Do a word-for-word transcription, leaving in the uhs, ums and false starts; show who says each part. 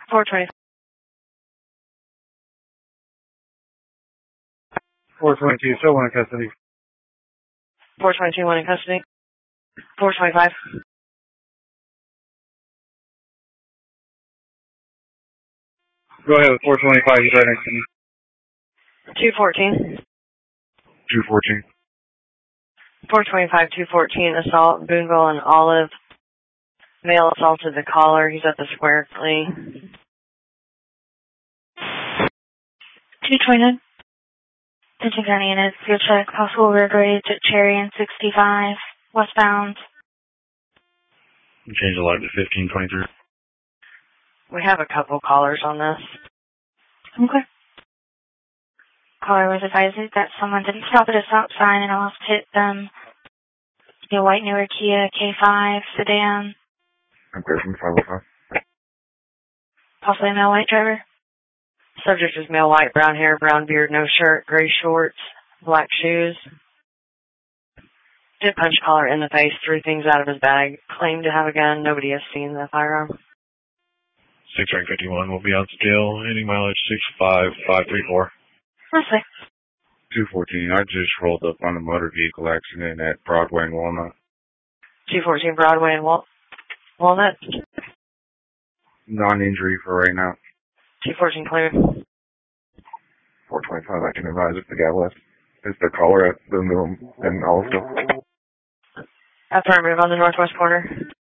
Speaker 1: four twenty.
Speaker 2: four twenty-two, still one in custody.
Speaker 1: four twenty-two, one in custody. four twenty-five.
Speaker 2: Go ahead with four twenty-five, he's right next to me.
Speaker 1: two fourteen.
Speaker 2: two fourteen.
Speaker 1: four twenty-five, two fourteen, assault, Boonville and Olive. Male assaulted the caller. He's at the square clean.
Speaker 3: two twenty-nine. Denton County units, field check, possible rear grade at Cherry and sixty-five, westbound.
Speaker 2: Change the light to fifteen twenty-three.
Speaker 1: We have a couple callers on this.
Speaker 3: Okay. Caller was advised that someone didn't stop at a stop sign and almost hit them. The white newer Kia K five sedan.
Speaker 2: I'm clear from five oh five.
Speaker 3: Possibly a male white driver.
Speaker 1: Subject is male white, brown hair, brown beard, no shirt, gray shorts, black shoes. Did punch caller in the face, threw things out of his bag, claimed to have a gun. Nobody has seen the firearm.
Speaker 2: six rank fifty-one will be on scale, ending mileage six five five three four.
Speaker 3: Leslie.
Speaker 2: two fourteen, I just rolled up on a motor vehicle accident at Broadway and Walnut.
Speaker 1: two fourteen Broadway and Wal- Walnut.
Speaker 2: Non-injury for right now.
Speaker 1: two fourteen clear.
Speaker 2: four twenty-five, I can advise if the guy left. Is the caller at the middle and Oliveville?
Speaker 1: Affirmative on the northwest corner.